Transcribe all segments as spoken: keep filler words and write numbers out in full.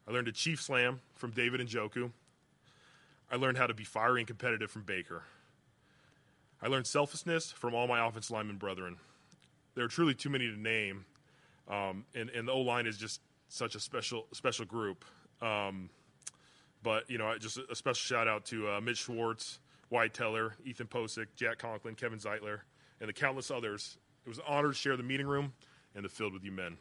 I learned a Chief Slam from David Njoku. I learned how to be fiery and competitive from Baker. I learned selflessness from all my offensive lineman brethren. There are truly too many to name, um, and, and the O-line is just such a special special group. Um, but, you know, just a special shout-out to uh, Mitch Schwartz, Wyatt Teller, Ethan Posick, Jack Conklin, Kevin Zeitler, and the countless others. It was an honor to share the meeting room and the field with you men.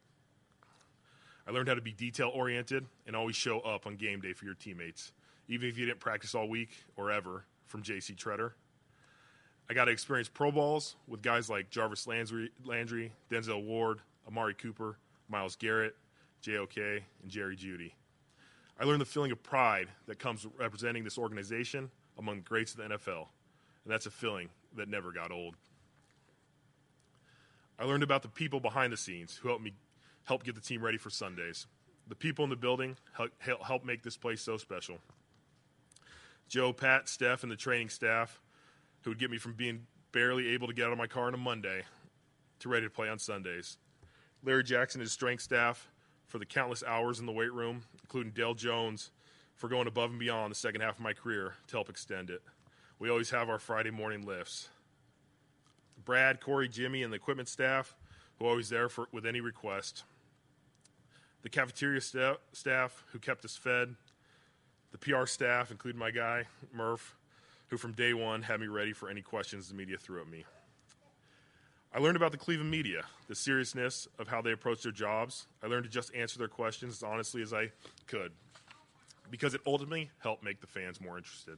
I learned how to be detail-oriented and always show up on game day for your teammates, even if you didn't practice all week or ever, from J C Treader. I got to experience Pro Bowls with guys like Jarvis Landry, Landry, Denzel Ward, Amari Cooper, Myles Garrett, J O K, and Jerry Jeudy. I learned the feeling of pride that comes with representing this organization among the greats of the N F L, and that's a feeling that never got old. I learned about the people behind the scenes who helped me help get the team ready for Sundays. The people in the building help, help make this place so special. Joe, Pat, Steph, and the training staff who would get me from being barely able to get out of my car on a Monday to ready to play on Sundays. Larry Jackson and his strength staff for the countless hours in the weight room, including Dale Jones for going above and beyond the second half of my career to help extend it. We always have our Friday morning lifts. Brad, Corey, Jimmy, and the equipment staff who are always there for, with any request. The cafeteria sta- staff who kept us fed. The P R staff, including my guy, Murph, who from day one had me ready for any questions the media threw at me. I learned about the Cleveland media, the seriousness of how they approach their jobs. I learned to just answer their questions as honestly as I could, because it ultimately helped make the fans more interested.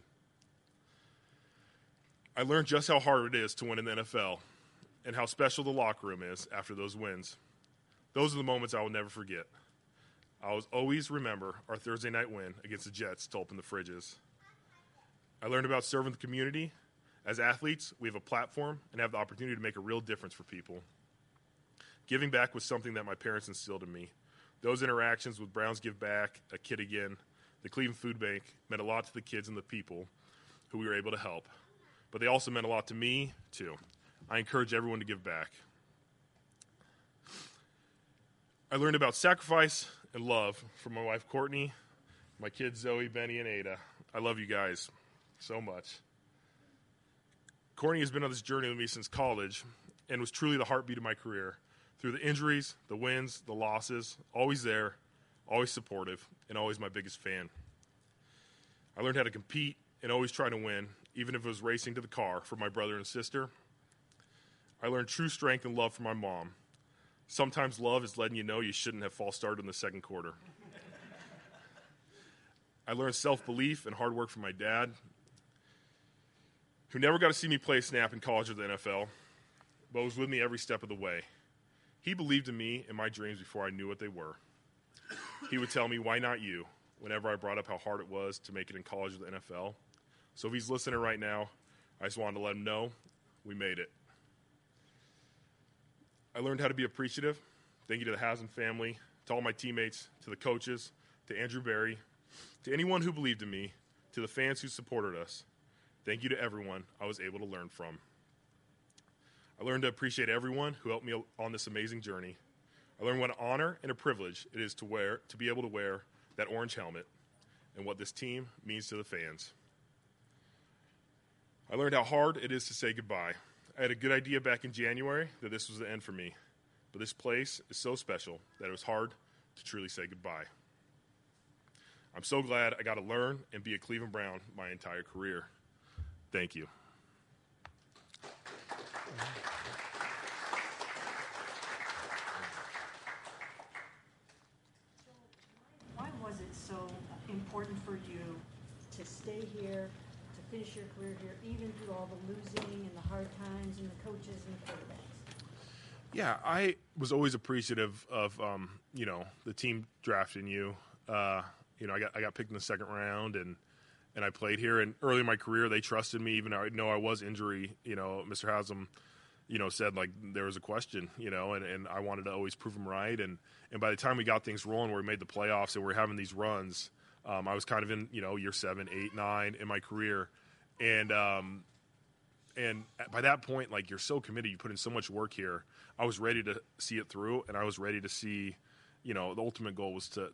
I learned just how hard it is to win in the N F L and how special the locker room is after those wins. Those are the moments I will never forget. I will always remember our Thursday night win against the Jets to open the fridges. I learned about serving the community. As athletes, we have a platform and have the opportunity to make a real difference for people. Giving back was something that my parents instilled in me. Those interactions with Browns Give Back, A Kid Again, the Cleveland Food Bank meant a lot to the kids and the people who we were able to help. But they also meant a lot to me, too. I encourage everyone to give back. I learned about sacrifice and love from my wife, Courtney, my kids, Zoe, Benny, and Ada. I love you guys so much. Courtney has been on this journey with me since college and was truly the heartbeat of my career. Through the injuries, the wins, the losses, always there, always supportive, and always my biggest fan. I learned how to compete and always try to win, even if it was racing to the car for my brother and sister. I learned true strength and love from my mom. Sometimes love is letting you know you shouldn't have false started in the second quarter. I learned self-belief and hard work from my dad, who never got to see me play a snap in college or the N F L, but was with me every step of the way. He believed in me and my dreams before I knew what they were. He would tell me, "Why not you?" whenever I brought up how hard it was to make it in college or the N F L. So if he's listening right now, I just wanted to let him know we made it. I learned how to be appreciative. Thank you to the Haslam family, to all my teammates, to the coaches, to Andrew Berry, to anyone who believed in me, to the fans who supported us. Thank you to everyone I was able to learn from. I learned to appreciate everyone who helped me on this amazing journey. I learned what an honor and a privilege it is to wear, to be able to wear that orange helmet and what this team means to the fans. I learned how hard it is to say goodbye. I had a good idea back in January that this was the end for me, but this place is so special that it was hard to truly say goodbye. I'm so glad I got to learn and be a Cleveland Brown my entire career. Thank you. Why was it so important for you to stay here, to finish your career here, even through all the losing and the hard times and the coaches and the quarterbacks? Yeah, I was always appreciative of, um, you know, the team drafting you. Uh, you know, I got I got picked in the second round, and and I played here. And early in my career, they trusted me, even though I know I was injury. You know, Mister Haslam, you know, said, like, there was a question, you know, and, and I wanted to always prove him right. And, and by the time we got things rolling, where we made the playoffs and we we're having these runs, um, I was kind of in, you know, year seven, eight, nine in my career. And um, and by that point, like, you're so committed. You put in so much work here. I was ready to see it through, and I was ready to see, you know, the ultimate goal was to